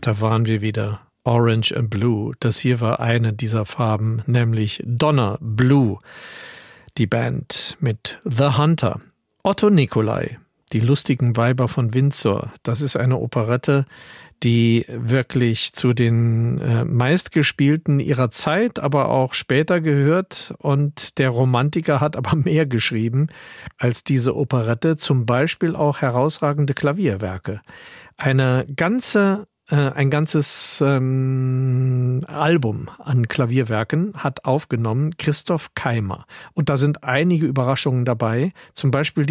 Da waren wir wieder. Orange and Blue. Das hier war eine dieser Farben, nämlich Donner Blue. Die Band mit The Hunter. Otto Nicolai, die lustigen Weiber von Windsor. Das ist eine Operette, die wirklich zu den meistgespielten ihrer Zeit, aber auch später gehört. Und der Romantiker hat aber mehr geschrieben als diese Operette, zum Beispiel auch herausragende Klavierwerke. Ein ganzes Album an Klavierwerken hat aufgenommen Christoph Keimer. Und da sind einige Überraschungen dabei, zum Beispiel